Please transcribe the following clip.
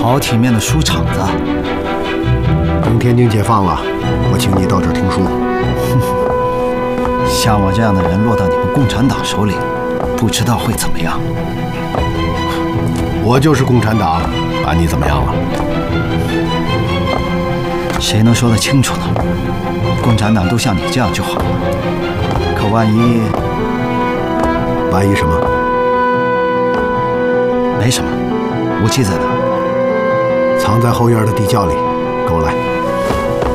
好体面的书场子。 等天津解放了，我请你到这儿听书。 像我这样的人落到你们共产党手里，不知道会怎么样。 我就是共产党，把你怎么样了？ 谁能说得清楚呢？共产党都像你这样就好了。可万一什么？ 没什么，武器在哪？ 藏在后院的地窖里，跟我来。